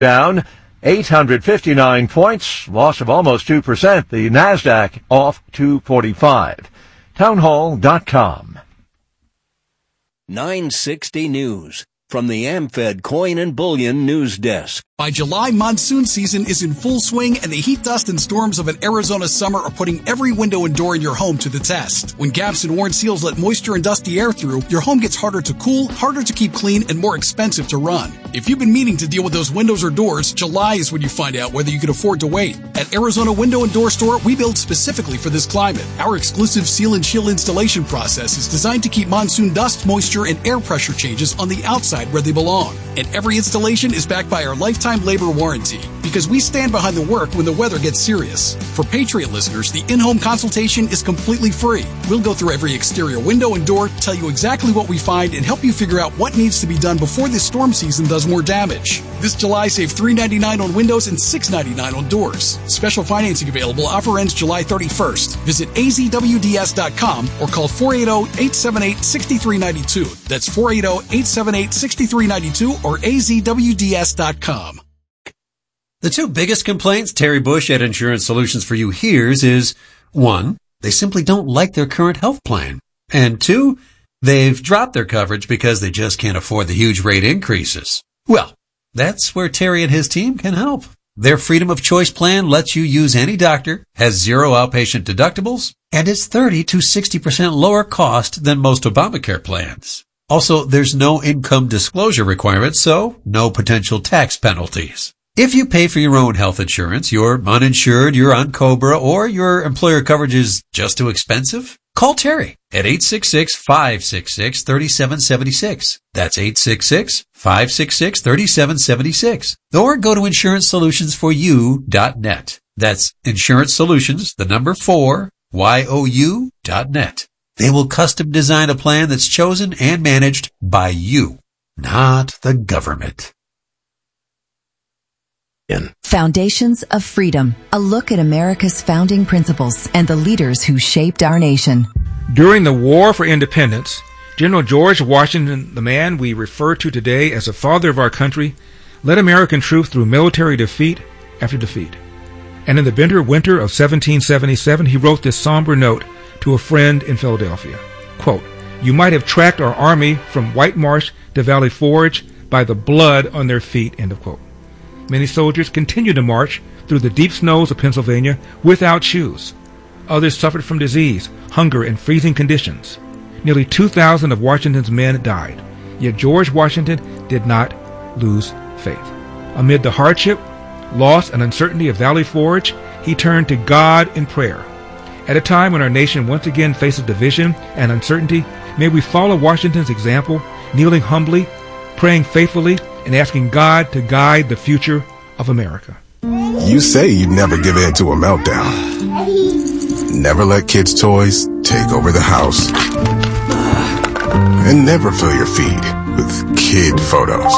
down 859 points, loss of almost 2%. The NASDAQ off 245. Townhall.com. 960 News from the AmFed Coin and Bullion News Desk. By July, monsoon season is in full swing, and the heat, dust, and storms of an Arizona summer are putting every window and door in your home to the test. When gaps and worn seals let moisture and dusty air through, your home gets harder to cool, harder to keep clean, and more expensive to run. If you've been meaning to deal with those windows or doors, July is when you find out whether you can afford to wait. At Arizona Window and Door Store, we build specifically for this climate. Our exclusive seal and chill installation process is designed to keep monsoon dust, moisture, and air pressure changes on the outside where they belong. And every installation is backed by our lifetime labor warranty, because we stand behind the work when the weather gets serious. For Patriot listeners, the in-home consultation is completely free. We'll go through every exterior window and door, tell you exactly what we find, and help you figure out what needs to be done before this storm season does more damage. This July, save $3.99 on windows and $6.99 on doors. Special financing available. Offer ends July 31st. Visit azwds.com or call 480-878-6392. That's 480-878-6392 or azwds.com. The two biggest complaints Terry Bush at Insurance Solutions for You hears is, 1, they simply don't like their current health plan, and 2, they've dropped their coverage because they just can't afford the huge rate increases. Well, that's where Terry and his team can help. Their Freedom of Choice plan lets you use any doctor, has 0 outpatient deductibles, and is 30 to 60% lower cost than most Obamacare plans. Also, there's no income disclosure requirement, so no potential tax penalties. If you pay for your own health insurance, you're uninsured, you're on COBRA, or your employer coverage is just too expensive, call Terry at 866-566-3776. That's 866-566-3776. Or go to insurancesolutions4you.net. That's Insurance Solutions, the number 4, YOU.net. They will custom design a plan that's chosen and managed by you, not the government. Foundations of Freedom, a look at America's founding principles and the leaders who shaped our nation. During the War for Independence, General George Washington, the man we refer to today as the father of our country, led American troops through military defeat after defeat. And in the bitter winter of 1777, he wrote this somber note to a friend in Philadelphia. Quote, "You might have tracked our army from White Marsh to Valley Forge by the blood on their feet," end of quote. Many soldiers continued to march through the deep snows of Pennsylvania without shoes. Others suffered from disease, hunger, and freezing conditions. Nearly 2,000 of Washington's men died. Yet George Washington did not lose faith. Amid the hardship, loss, and uncertainty of Valley Forge, he turned to God in prayer. At a time when our nation once again faces division and uncertainty, may we follow Washington's example, kneeling humbly, praying faithfully, and asking God to guide the future of America. You say you'd never give in to a meltdown. Never let kids' toys take over the house. And never fill your feed with kid photos.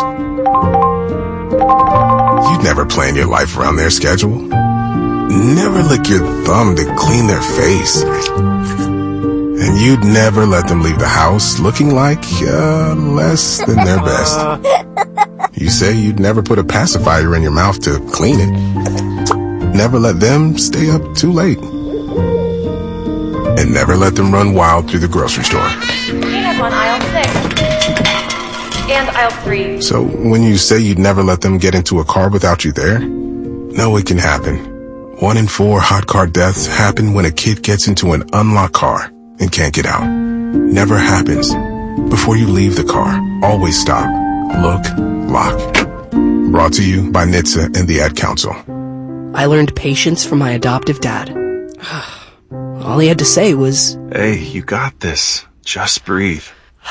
You'd never plan your life around their schedule. Never lick your thumb to clean their face. And you'd never let them leave the house looking like less than their best. You say you'd never put a pacifier in your mouth to clean it. Never let them stay up too late. And never let them run wild through the grocery store. Peanut on aisle 6. And aisle 3. So when you say you'd never let them get into a car without you there, no, it can happen. 1 in 4 hot car deaths happen when a kid gets into an unlocked car and can't get out. Never happens. Before you leave the car, always stop, look, lock. Brought to you by NHTSA and the Ad Council. I learned patience from my adoptive dad. All he had to say was, "Hey, you got this. Just breathe."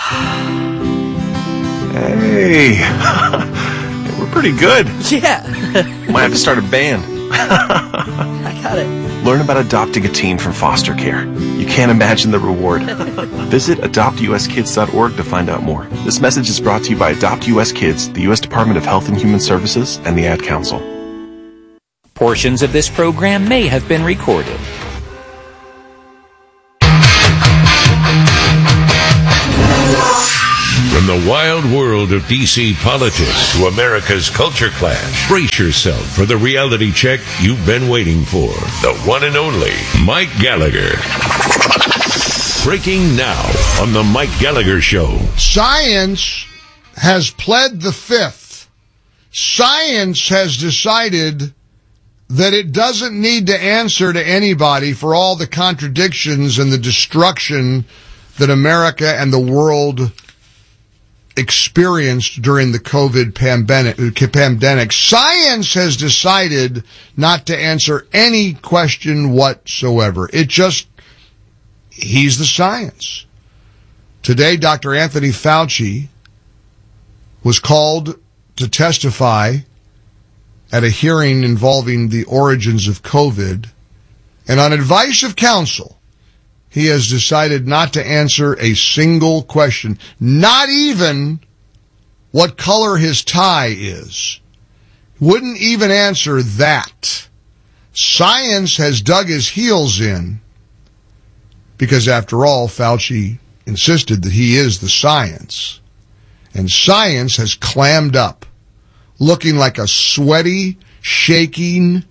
Hey, we're pretty good. Yeah. Might have to start a band. I got it. Learn about adopting a teen from foster care. You can't imagine the reward. Visit adoptuskids.org to find out more. This message is brought to you by Adopt US Kids, the U.S. Department of Health and Human Services, and the Ad Council. Portions of this program may have been recorded. From the wild world of D.C. politics to America's culture clash, brace yourself for the reality check you've been waiting for. The one and only Mike Gallagher. Breaking now on the Mike Gallagher Show. Science has pled the fifth. Science has decided that it doesn't need to answer to anybody for all the contradictions and the destruction that America and the world experienced during the COVID pandemic. Science has decided not to answer any question whatsoever. He's the science. Today, Dr. Anthony Fauci was called to testify at a hearing involving the origins of COVID, and on advice of counsel, he has decided not to answer a single question, not even what color his tie is. Wouldn't even answer that. Science has dug his heels in, because after all, Fauci insisted that he is the science. And science has clammed up, looking like a sweaty, shaking,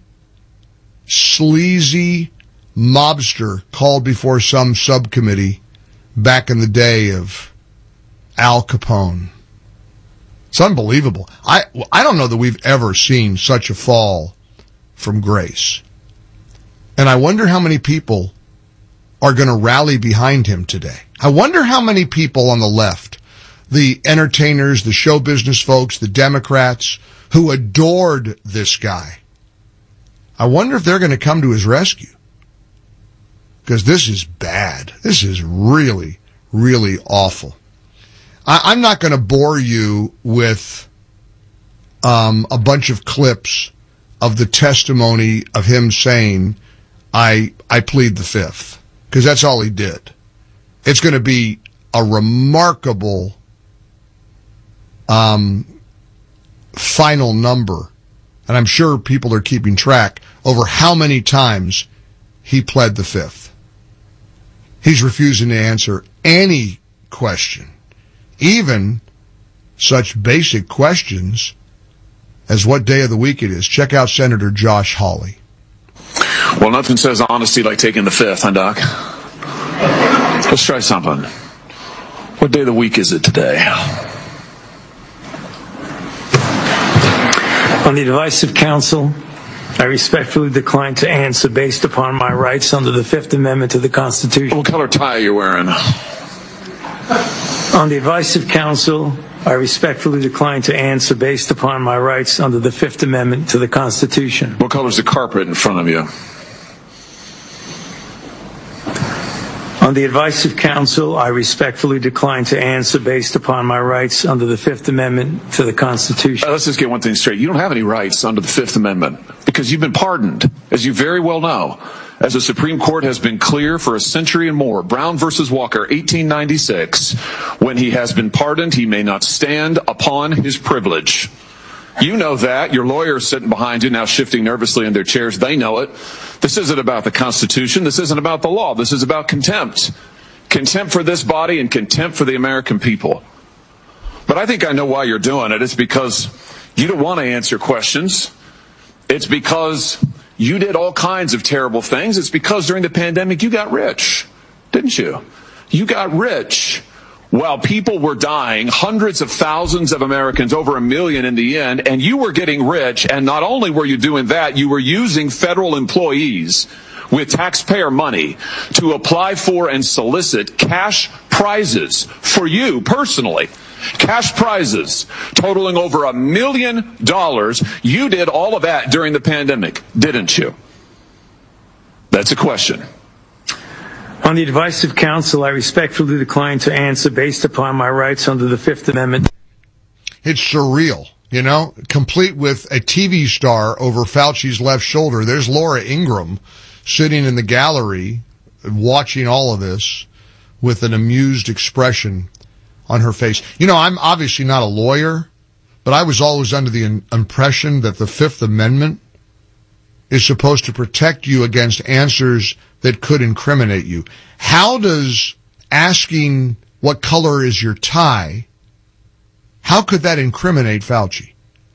sleazy mobster called before some subcommittee back in the day of Al Capone. It's unbelievable. I don't know that we've ever seen such a fall from grace. And I wonder how many people are going to rally behind him today. I wonder how many people on the left, the entertainers, the show business folks, the Democrats, who adored this guy, I wonder if they're going to come to his rescue. Because this is bad. This is really, really awful. I'm not going to bore you with a bunch of clips of the testimony of him saying, I plead the fifth. Because that's all he did. It's going to be a remarkable final number. And I'm sure people are keeping track over how many times he pled the fifth. He's refusing to answer any question, even such basic questions as what day of the week it is. Check out Senator Josh Hawley. Well, nothing says honesty like taking the fifth, huh, Doc? Let's try something. What day of the week is it today? On the advice of counsel, I respectfully decline to answer based upon my rights under the Fifth Amendment to the Constitution. What color tie are you wearing? On the advice of counsel, I respectfully decline to answer based upon my rights under the Fifth Amendment to the Constitution. What color's the carpet in front of you? On the advice of counsel, I respectfully decline to answer based upon my rights under the Fifth Amendment to the Constitution. Let's just get one thing straight. You don't have any rights under the Fifth Amendment because you've been pardoned, as you very well know. As the Supreme Court has been clear for a century and more, Brown versus Walker, 1896, when he has been pardoned, he may not stand upon his privilege. You know that. Your lawyers sitting behind you now shifting nervously in their chairs. They know it. This isn't about the Constitution. This isn't about the law. This is about contempt. Contempt for this body and contempt for the American people. But I think I know why you're doing it. It's because you don't want to answer questions. It's because you did all kinds of terrible things. It's because during the pandemic you got rich, didn't you? You got rich while people were dying, hundreds of thousands of Americans, over 1 million in the end, and you were getting rich. And not only were you doing that, you were using federal employees with taxpayer money to apply for and solicit cash prizes for you personally. Cash prizes totaling over $1 million. You did all of that during the pandemic, didn't you? That's a question. On the advice of counsel, I respectfully decline to answer based upon my rights under the Fifth Amendment. It's surreal, you know, complete with a TV star over Fauci's left shoulder. There's Laura Ingraham sitting in the gallery watching all of this with an amused expression on her face. You know, I'm obviously not a lawyer, but I was always under the impression that the Fifth Amendment is supposed to protect you against answers that could incriminate you. How does asking what color is your tie How could that incriminate Fauci?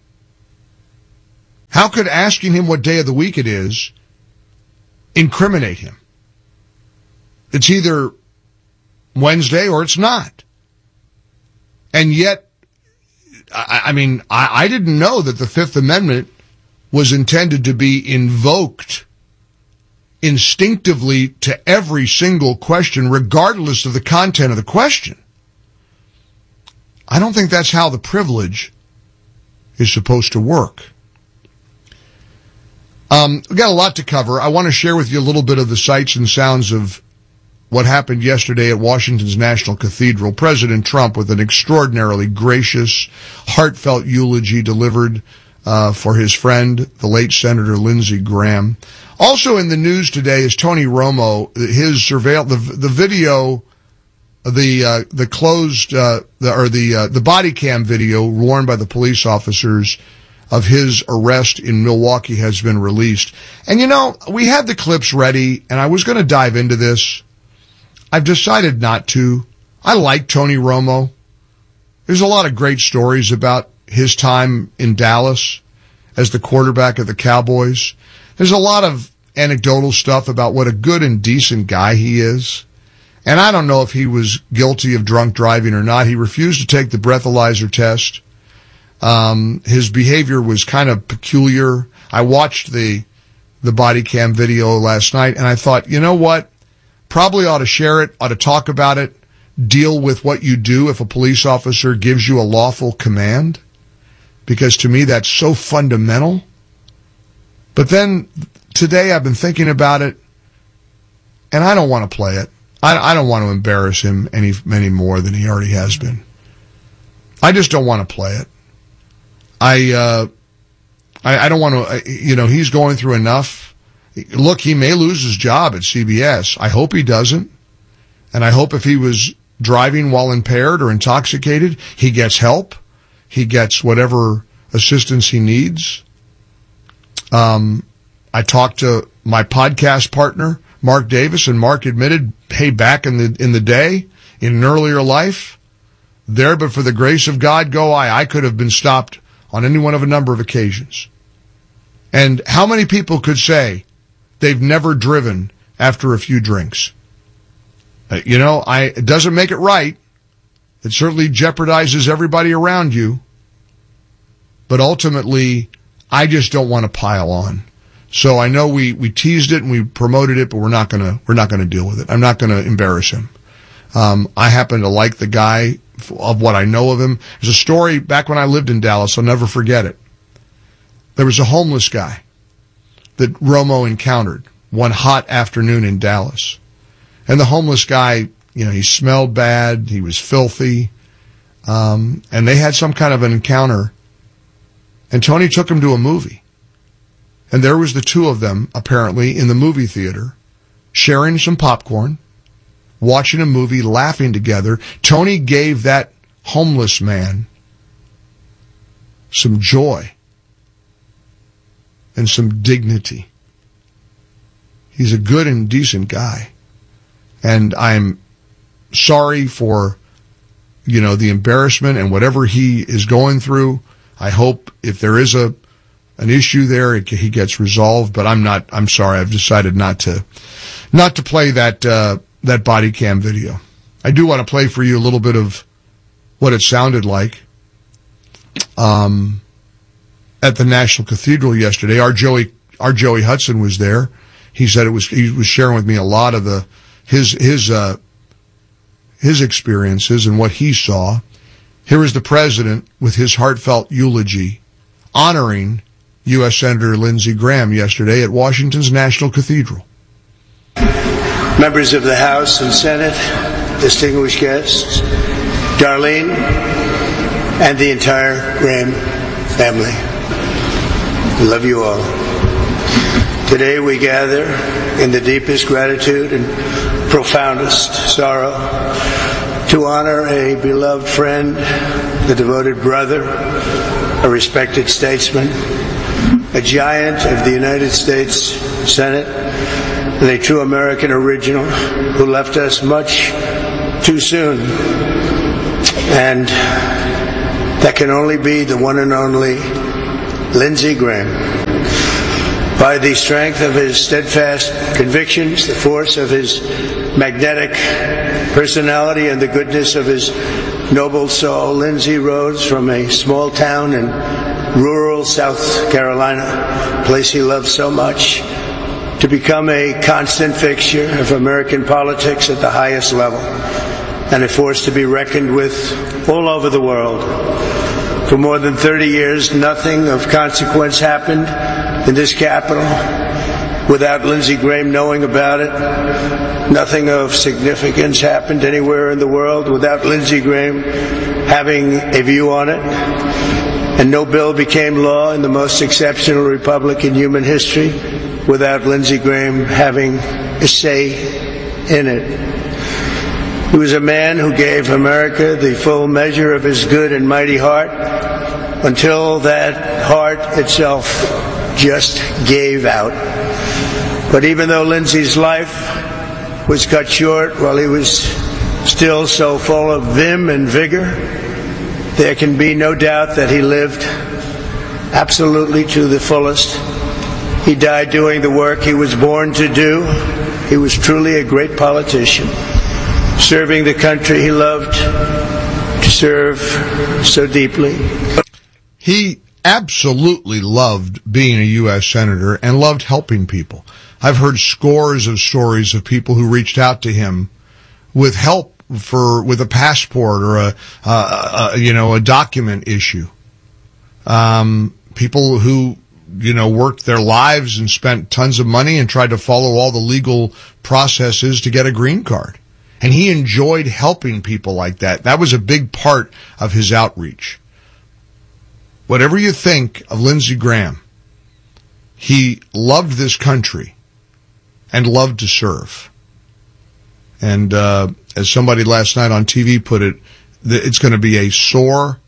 How could asking him what day of the week it is incriminate him? It's either Wednesday or it's not. And yet, I mean, I didn't know that the Fifth Amendment was intended to be invoked instinctively to every single question, regardless of the content of the question. I don't think that's how the privilege is supposed to work. We've got a lot to cover. I want to share with you a little bit of the sights and sounds of what happened yesterday at Washington's National Cathedral. President Trump, with an extraordinarily gracious, heartfelt eulogy delivered for his friend, the late Senator Lindsey Graham. Also in the news today is Tony Romo. His the video, the body cam video worn by the police officers of his arrest in Milwaukee has been released. And you know, we had the clips ready, and I was going to dive into this. I've decided not to. I like Tony Romo. There's a lot of great stories about his time in Dallas as the quarterback of the Cowboys. There's a lot of anecdotal stuff about what a good and decent guy he is. And I don't know if he was guilty of drunk driving or not. He refused to take the breathalyzer test. His behavior was kind of peculiar. I watched the body cam video last night, and I thought, you know what? Probably ought to share it, ought to talk about it, deal with what you do if a police officer gives you a lawful command, because to me that's so fundamental. But then today I've been thinking about it, and I don't want to play it. I don't want to embarrass him any more than he already has been. I just don't want to play it. I don't want to, he's going through enough. Look, he may lose his job at CBS. I hope he doesn't. And I hope if he was driving while impaired or intoxicated, he gets help. He gets whatever assistance he needs. I talked to my podcast partner, Mark Davis, and Mark admitted, hey, back in the day, in an earlier life, there but for the grace of God go I could have been stopped on any one of a number of occasions. And how many people could say they've never driven after a few drinks? It doesn't make it right. It certainly jeopardizes everybody around you. But ultimately, I just don't want to pile on. So I know we teased it and we promoted it, but we're not gonna deal with it. I'm not gonna embarrass him. I happen to like the guy of what I know of him. There's a story back when I lived in Dallas. I'll never forget it. There was a homeless guy that Romo encountered one hot afternoon in Dallas. And the homeless guy, he smelled bad, he was filthy, and they had some kind of an encounter. And Tony took him to a movie. And there was the two of them, apparently, in the movie theater, sharing some popcorn, watching a movie, laughing together. Tony gave that homeless man some joy and some dignity. He's a good and decent guy. And I'm sorry for, the embarrassment and whatever he is going through. I hope if there is an issue there, he gets resolved, but I'm sorry. I've decided not to play that body cam video. I do want to play for you a little bit of what it sounded like at the National Cathedral yesterday. Our Joey Hudson was there. He said he was sharing with me a lot of his experiences and what he saw. Here is the president with his heartfelt eulogy honoring U.S. Senator Lindsey Graham yesterday at Washington's National Cathedral. Members of the House and Senate, distinguished guests, Darlene, and the entire Graham family. I love you all. Today we gather in the deepest gratitude and profoundest sorrow to honor a beloved friend, a devoted brother, a respected statesman, a giant of the United States Senate, and a true American original who left us much too soon. And that can only be the one and only Lindsey Graham. By the strength of his steadfast convictions, the force of his magnetic personality, and the goodness of his noble soul, Lindsey rose from a small town in rural South Carolina, a place he loved so much, to become a constant fixture of American politics at the highest level, and a force to be reckoned with all over the world. For more than 30 years, nothing of consequence happened in this capital without Lindsey Graham knowing about it. Nothing of significance happened anywhere in the world without Lindsey Graham having a view on it. And no bill became law in the most exceptional republic in human history without Lindsey Graham having a say in it. He was a man who gave America the full measure of his good and mighty heart until that heart itself just gave out. But even though Lindsey's life was cut short while he was still so full of vim and vigor, there can be no doubt that he lived absolutely to the fullest. He died doing the work he was born to do. He was truly a great politician, serving the country he loved to serve so deeply. He absolutely loved being a U.S. Senator and loved helping people. I've heard scores of stories of people who reached out to him with help with a passport or a document issue. People who, worked their lives and spent tons of money and tried to follow all the legal processes to get a green card. And he enjoyed helping people like that. That was a big part of his outreach. Whatever you think of Lindsey Graham, he loved this country and loved to serve. And as somebody last night on TV put it, it's going to be a sore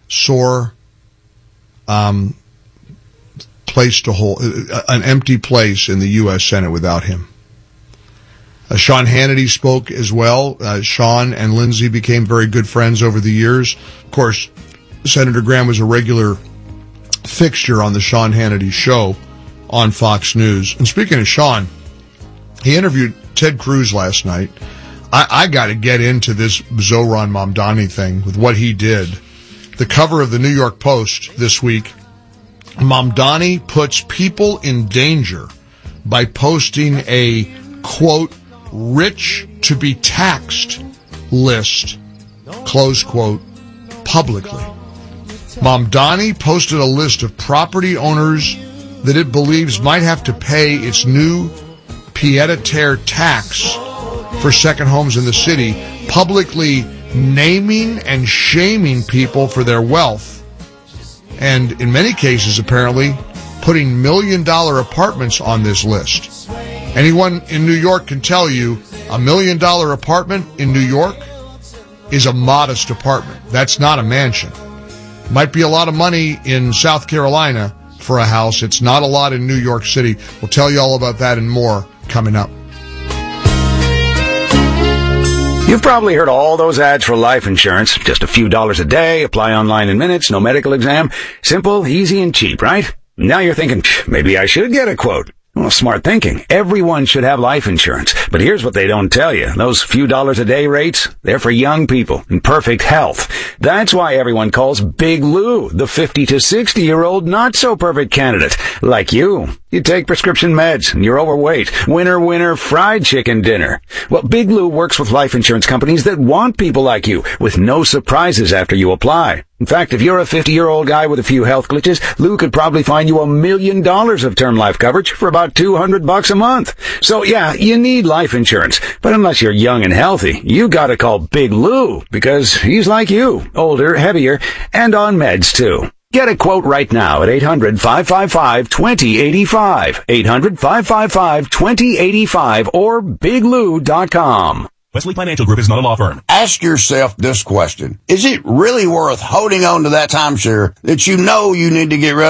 place to hold, an empty place in the U.S. Senate without him. Sean Hannity spoke as well. Sean and Lindsey became very good friends over the years. Of course, Senator Graham was a regular fixture on the Sean Hannity show on Fox News. And speaking of Sean, he interviewed Ted Cruz last night. I got to get into this Zohran Mamdani thing with what he did. The cover of the New York Post this week, Mamdani puts people in danger by posting a, quote, rich to be taxed list, close quote, publicly. Mamdani posted a list of property owners that it believes might have to pay its new pied-à-terre tax for second homes in the city, publicly naming and shaming people for their wealth, and in many cases, apparently, putting $1 million apartments on this list. Anyone in New York can tell you $1 million apartment in New York is a modest apartment. That's not a mansion. Might be a lot of money in South Carolina for a house. It's not a lot in New York City. We'll tell you all about that and more coming up. You've probably heard all those ads for life insurance. Just a few dollars a day, apply online in minutes, no medical exam. Simple, easy, and cheap, right? Now you're thinking, maybe I should get a quote. Well, smart thinking. Everyone should have life insurance. But here's what they don't tell you. Those few dollars a day rates, they're for young people in perfect health. That's why everyone calls Big Lou the 50 to 60-year-old not-so-perfect candidate. Like you. You take prescription meds, and you're overweight. Winner, fried chicken dinner. Well, Big Lou works with life insurance companies that want people like you, with no surprises after you apply. In fact, if you're a 50-year-old guy with a few health glitches, Lou could probably find you $1 million of term life coverage for about $200 a month. So yeah, you need life insurance. But unless you're young and healthy, you gotta call Big Lou, because he's like you, older, heavier, and on meds too. Get a quote right now at 800-555-2085, 800-555-2085, or biglou.com. Wesley Financial Group is not a law firm. Ask yourself this question. Is it really worth holding on to that timeshare that you know you need to get rid of?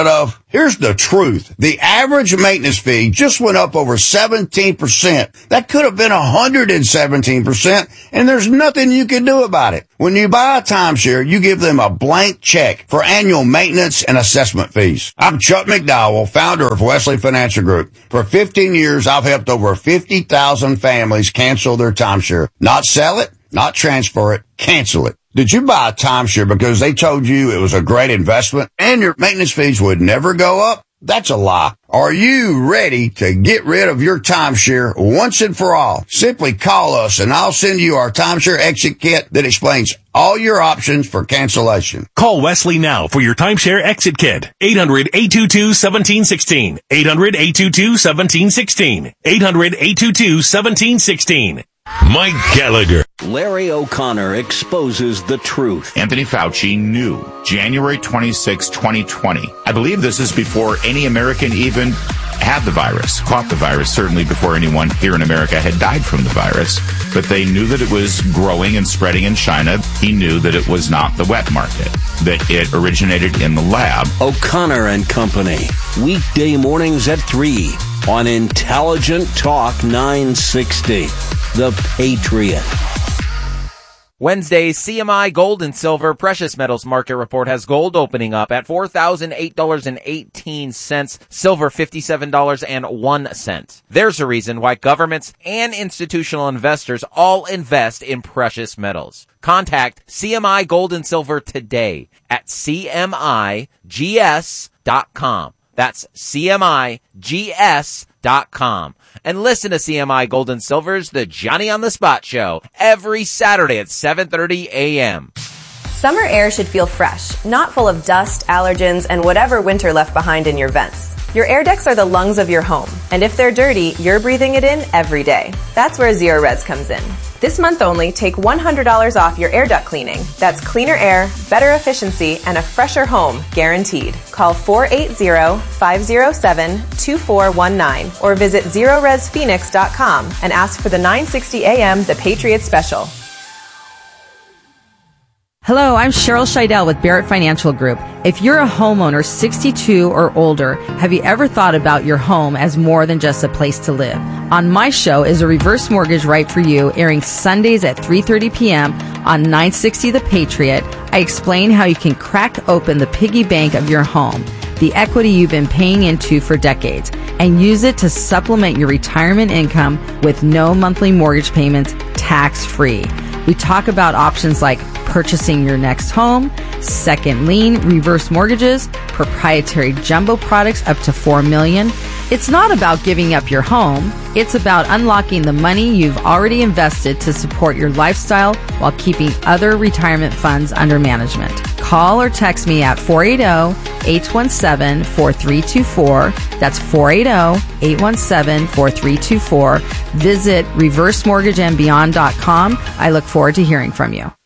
Here's the truth. The average maintenance fee just went up over 17%. That could have been 117%, and there's nothing you can do about it. When you buy a timeshare, you give them a blank check for annual maintenance and assessment fees. I'm Chuck McDowell, founder of Wesley Financial Group. For 15 years, I've helped over 50,000 families cancel their timeshare. Not sell it, not transfer it, cancel it. Did you buy a timeshare because they told you it was a great investment and your maintenance fees would never go up? That's a lie. Are you ready to get rid of your timeshare once and for all? Simply call us and I'll send you our timeshare exit kit that explains all your options for cancellation. Call Wesley now for your timeshare exit kit. 800-822-1716. 800-822-1716. 800-822-1716. Mike Gallagher. Larry O'Connor exposes the truth. Anthony Fauci knew January 26, 2020. I believe this is before any American even had the virus, caught the virus, certainly before anyone here in America had died from the virus. But they knew that it was growing and spreading in China. He knew that it was not the wet market, that it originated in the lab. O'Connor and Company, weekday mornings at 3 on Intelligent Talk 960. The Patriot. Wednesday's CMI Gold and Silver Precious Metals Market Report has gold opening up at $4,008.18, silver $57.01. There's a reason why governments and institutional investors all invest in precious metals. Contact CMI Gold and Silver today at CMIGS.com. That's CMIGS.com. And listen to CMI Gold and Silver's The Johnny on the Spot Show every Saturday at 7:30 a.m. Summer air should feel fresh, not full of dust, allergens, and whatever winter left behind in your vents. Your air ducts are the lungs of your home, and if they're dirty, you're breathing it in every day. That's where Zero Res comes in. This month only, take $100 off your air duct cleaning. That's cleaner air, better efficiency, and a fresher home, guaranteed. Call 480-507-2419 or visit ZeroResPhoenix.com and ask for the 960 AM The Patriot Special. Hello, I'm Cheryl Scheidel with Barrett Financial Group. If you're a homeowner 62 or older, have you ever thought about your home as more than just a place to live? On my show is a reverse mortgage right for you, airing Sundays at 3:30 p.m. on 960 The Patriot. I explain how you can crack open the piggy bank of your home, the equity you've been paying into for decades, and use it to supplement your retirement income with no monthly mortgage payments, tax-free. We talk about options like purchasing your next home, second lien, reverse mortgages, proprietary jumbo products up to $4 million. It's not about giving up your home. It's about unlocking the money you've already invested to support your lifestyle while keeping other retirement funds under management. Call or text me at 480-817-4324. That's 480-817-4324. Visit reversemortgageandbeyond.com. I look forward to hearing from you.